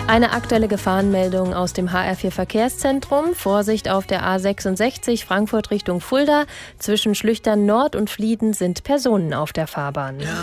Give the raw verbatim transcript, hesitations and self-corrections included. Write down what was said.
Eine aktuelle Gefahrenmeldung aus dem H R vier Verkehrszentrum. Vorsicht auf der A sechsundsechzig Frankfurt Richtung Fulda. Zwischen Schlüchtern Nord und Flieden sind Personen auf der Fahrbahn.